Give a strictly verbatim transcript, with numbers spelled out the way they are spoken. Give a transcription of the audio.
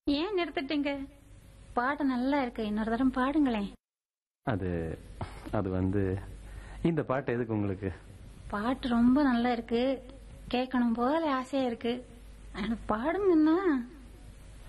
ஏன் நிறுத்திட்டீங்க? பாட்டு நல்லா இருக்கு, இன்னொரு தரம் பாடுங்களேன். அது அது வந்து இந்த பாட்டு எதுக்கு உங்களுக்கு? பாட்டு ரொம்ப நல்லா இருக்கு, கேட்கணும் போல ஆசையா இருக்கு. பாடுங்கன்னா